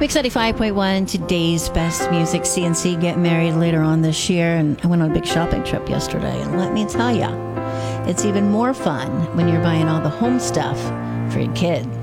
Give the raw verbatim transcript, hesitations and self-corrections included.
Mix ninety-five point one, today's best music. C N C get married later on this year, and I went on a big shopping trip yesterday, and let me tell ya, it's even more fun when you're buying all the home stuff for your kid.